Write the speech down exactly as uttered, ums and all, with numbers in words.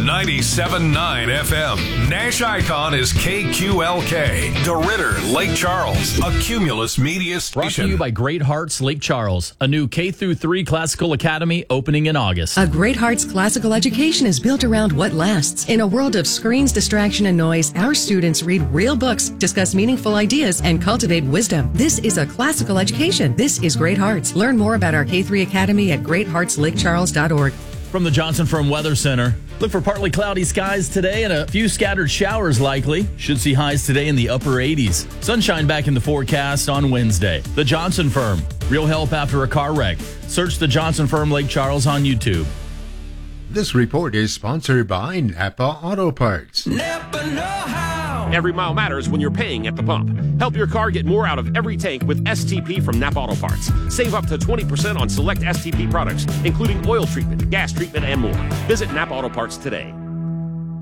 ninety-seven point nine F M. Nash Icon is K Q L K. DeRidder, Lake Charles, a Cumulus Media station. Brought to you by Great Hearts Lake Charles, a new K through three classical academy opening in August. A Great Hearts classical education is built around what lasts. In a world of screens, distraction, and noise, our students read real books, discuss meaningful ideas, and cultivate wisdom. This is a classical education. This is Great Hearts. Learn more about our K three Academy at great hearts lake charles dot org. From the Johnson Firm Weather Center, look for partly cloudy skies today and a few scattered showers likely. Should see highs today in the upper eighties. Sunshine back in the forecast on Wednesday. The Johnson Firm, real help after a car wreck. Search the Johnson Firm Lake Charles on YouTube. This report is sponsored by Napa Auto Parts. Napa know-how. Every mile matters when you're paying at the pump. Help your car get more out of every tank with S T P from Napa Auto Parts. Save up to twenty percent on select S T P products, including oil treatment, gas treatment, and more. Visit Napa Auto Parts today.